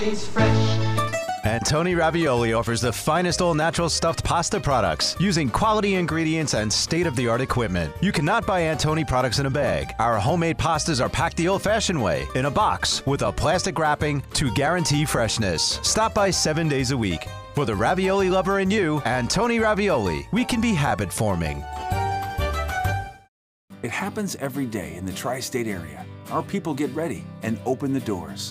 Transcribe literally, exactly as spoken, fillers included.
Tastes fresh. Antoni Ravioli offers the finest all-natural stuffed pasta products using quality ingredients and state-of-the-art equipment. You cannot buy Antoni products in a bag. Our homemade pastas are packed the old-fashioned way, in a box with a plastic wrapping to guarantee freshness. Stop by seven days a week. For the ravioli lover in you, Antoni Ravioli, we can be habit-forming. It happens every day in the tri-state area. Our people get ready and open the doors.